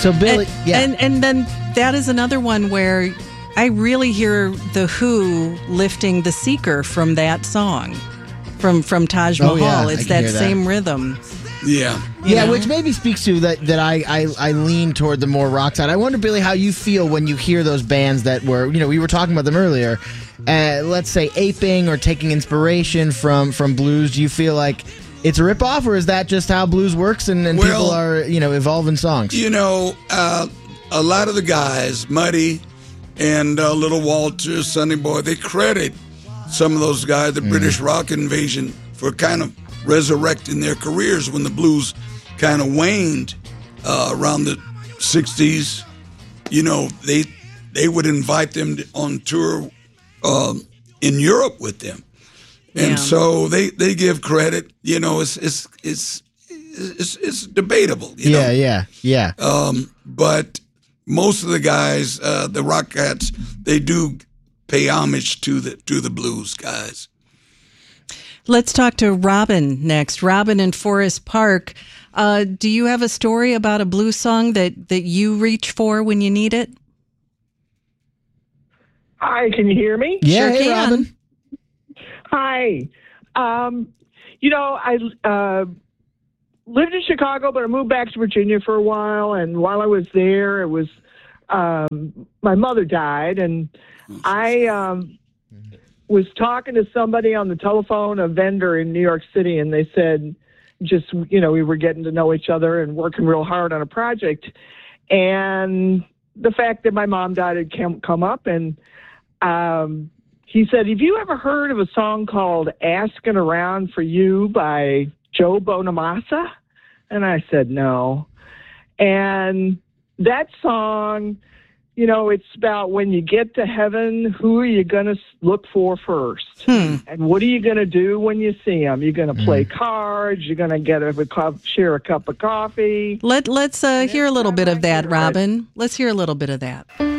So Billy, and then that is another one where I really hear the Who lifting the Seeker from that song, from Taj Mahal. Yeah, it's that same rhythm. Yeah. Yeah, which maybe speaks to that I lean toward the more rock side. I wonder, Billy, how you feel when you hear those bands that were, we were talking about them earlier, let's say aping or taking inspiration from blues. Do you feel like it's a ripoff, or is that just how blues works and people are, evolving songs? A lot of the guys, Muddy and Little Walter, Sonny Boy, they credit some of those guys, the British rock invasion, for kind of resurrecting their careers when the blues kind of waned around the 60s. They would invite them on tour in Europe with them. And so they give credit. It's debatable. Yeah. But most of the guys, the rock cats, they do pay homage to the blues guys. Let's talk to Robin next. Robin in Forest Park. Do you have a story about a blues song that you reach for when you need it? Hi, can you hear me? Yeah, sure hey, can. Robin. Hi. I lived in Chicago, but I moved back to Virginia for a while. And while I was there, it was my mother died, and I was talking to somebody on the telephone, a vendor in New York City, and they said, we were getting to know each other and working real hard on a project. And the fact that my mom died had come up, and he said, have you ever heard of a song called Asking Around for You by Joe Bonamassa? And I said, no. And that song, it's about when you get to heaven, who are you going to look for first? And what are you going to do when you see them? You're going to play cards. You're going to share a cup of coffee. Let's hear a little bit of that, Robin. Let's hear a little bit of that.